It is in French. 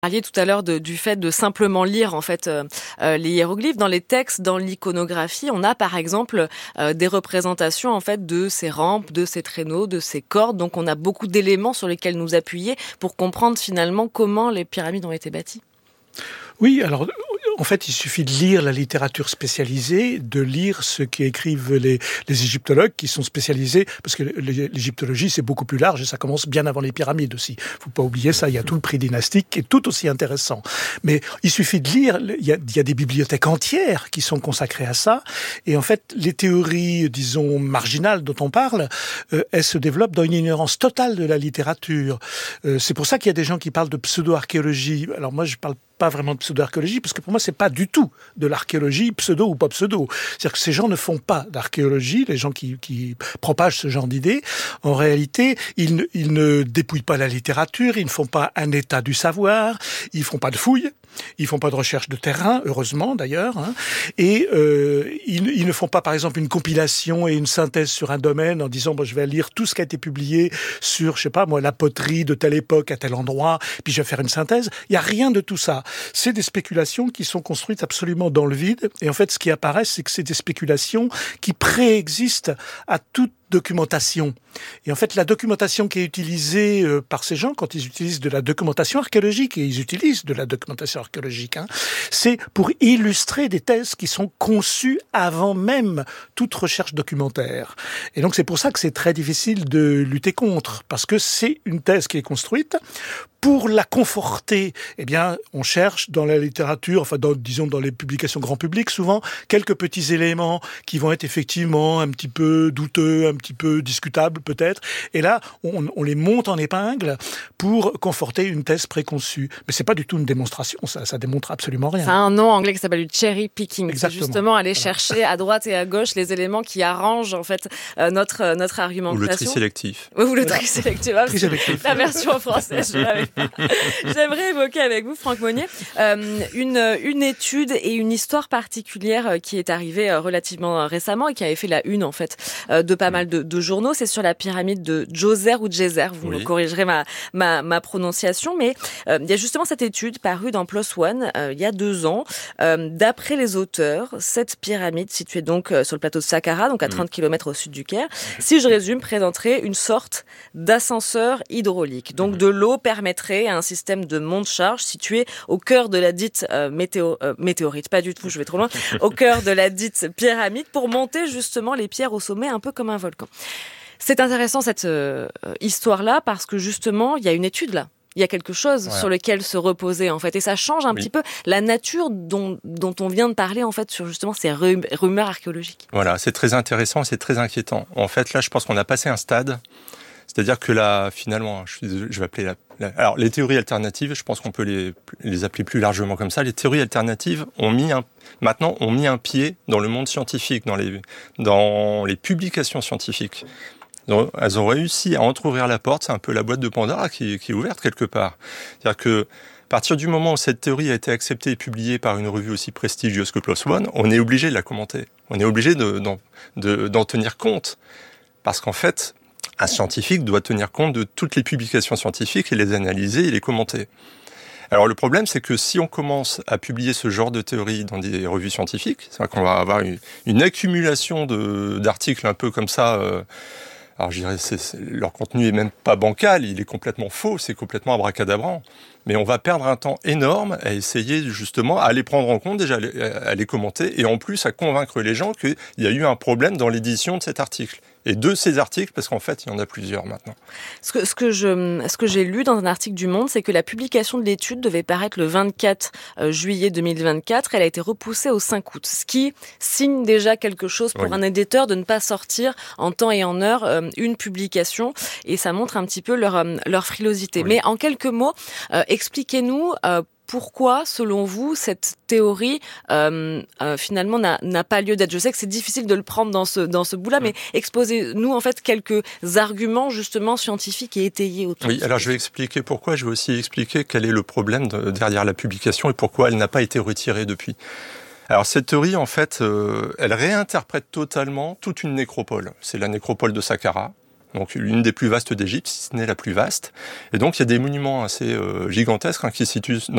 Parliez tout à l'heure du fait de simplement lire en fait les hiéroglyphes. Dans les textes, dans l'iconographie, on a par exemple des représentations en fait de ces rampes, de ces traîneaux, de ces cordes. Donc on a beaucoup d'éléments sur lesquels nous appuyer pour comprendre finalement comment les pyramides ont été bâties. Oui, alors en fait, il suffit de lire la littérature spécialisée, de lire ce qu'écrivent les égyptologues qui sont spécialisés, parce que l'égyptologie, c'est beaucoup plus large et ça commence bien avant les pyramides aussi. Faut pas oublier ça, il y a tout le pré-dynastique qui est tout aussi intéressant. Mais il suffit de lire, il y a des bibliothèques entières qui sont consacrées à ça. Et en fait, les théories, disons, marginales dont on parle, elles se développent dans une ignorance totale de la littérature. C'est pour ça qu'il y a des gens qui parlent de pseudo-archéologie. Alors moi, je parle pas vraiment de pseudo-archéologie, parce que pour moi, c'est pas du tout de l'archéologie, pseudo ou pas pseudo. C'est-à-dire que ces gens ne font pas d'archéologie, les gens qui propagent ce genre d'idées. En réalité, ils ne dépouillent pas la littérature, ils ne font pas un état du savoir, ils font pas de fouilles, ils font pas de recherche de terrain, heureusement d'ailleurs, hein, et ils ne font pas, par exemple, une compilation et une synthèse sur un domaine en disant je vais lire tout ce qui a été publié sur, je sais pas moi, la poterie de telle époque à tel endroit, puis je vais faire une synthèse. Il y a rien de tout ça. C'est des spéculations qui sont construites absolument dans le vide. Et en fait, ce qui apparaît, c'est que c'est des spéculations qui préexistent à toute documentation. Et en fait, la documentation qui est utilisée par ces gens, quand ils utilisent de la documentation archéologique, et ils utilisent de la documentation archéologique, c'est pour illustrer des thèses qui sont conçues avant même toute recherche documentaire. Et donc, c'est pour ça que c'est très difficile de lutter contre, parce que c'est une thèse qui est construite. Pour la conforter, eh bien, on cherche dans la littérature, enfin, disons dans les publications grand public, souvent, quelques petits éléments qui vont être effectivement un petit peu douteux, un petit peu discutables peut-être. Et là, on les monte en épingle pour conforter une thèse préconçue. Mais c'est pas du tout une démonstration, ça démontre absolument rien. C'est un nom anglais qui s'appelle du cherry picking. Exactement. C'est justement aller chercher à droite et à gauche les éléments qui arrangent en fait notre argumentation. Ou le tri sélectif. Ou le tri sélectif. Tri sélectif. La version française, je l'avais pas. J'aimerais évoquer avec vous, Franck Monnier, une étude et une histoire particulière qui est arrivée relativement récemment et qui avait fait la une en fait de pas mal de journaux. C'est sur la pyramide de Djoser ou Djeser. Vous me corrigerez ma prononciation, mais il y a justement cette étude parue dans PLOS ONE il y a 2 ans. D'après les auteurs, cette pyramide située donc sur le plateau de Saqqara, donc à 30 km au sud du Caire, si je résume, présenterait une sorte d'ascenseur hydraulique. Donc de l'eau permettrait à un système de monte-charge situé au cœur de la dite météorite, pas du tout, je vais trop loin, au cœur de la dite pyramide pour monter justement les pierres au sommet, un peu comme un volcan. C'est intéressant cette histoire-là parce que justement, il y a une étude là. Il y a quelque chose sur lequel se reposer en fait, et ça change un petit peu la nature dont on vient de parler en fait sur justement ces rumeurs archéologiques. Voilà, c'est très intéressant, c'est très inquiétant. En fait, là, je pense qu'on a passé un stade. C'est-à-dire que là, finalement, je vais appeler alors, les théories alternatives, je pense qu'on peut les appeler plus largement comme ça. Les théories alternatives maintenant ont mis un pied dans le monde scientifique, dans les publications scientifiques. Donc, elles ont réussi à entrouvrir la porte. C'est un peu la boîte de Pandore qui est ouverte quelque part. C'est-à-dire que, à partir du moment où cette théorie a été acceptée et publiée par une revue aussi prestigieuse que PLOS ONE, on est obligé de la commenter. On est obligé d'en tenir compte. Parce qu'en fait, un scientifique doit tenir compte de toutes les publications scientifiques et les analyser et les commenter. Alors le problème, c'est que si on commence à publier ce genre de théories dans des revues scientifiques, c'est-à-dire qu'on va avoir une accumulation d'articles un peu comme ça. Alors je dirais, leur contenu est même pas bancal, il est complètement faux, c'est complètement abracadabrant. Mais on va perdre un temps énorme à essayer justement à les prendre en compte, déjà à les commenter, et en plus à convaincre les gens qu'il y a eu un problème dans l'édition de cet article. Et de ces articles, parce qu'en fait, il y en a plusieurs maintenant. Ce que j'ai lu dans un article du Monde, c'est que la publication de l'étude devait paraître le 24 juillet 2024. Elle a été repoussée au 5 août, ce qui signe déjà quelque chose pour un éditeur de ne pas sortir en temps et en heure une publication. Et ça montre un petit peu leur frilosité. Mais en quelques mots, expliquez-nous pourquoi, selon vous, cette théorie finalement n'a pas lieu d'être. Je sais que c'est difficile de le prendre dans ce bout-là, mais exposez-nous en fait quelques arguments justement scientifiques et étayés autour. Oui, alors je vais expliquer pourquoi. Je vais aussi expliquer quel est le problème derrière la publication et pourquoi elle n'a pas été retirée depuis. Alors cette théorie, en fait, elle réinterprète totalement toute une nécropole. C'est la nécropole de Saqqara. Donc une des plus vastes d'Égypte, si ce n'est la plus vaste. Et donc il y a des monuments assez gigantesques qui se situent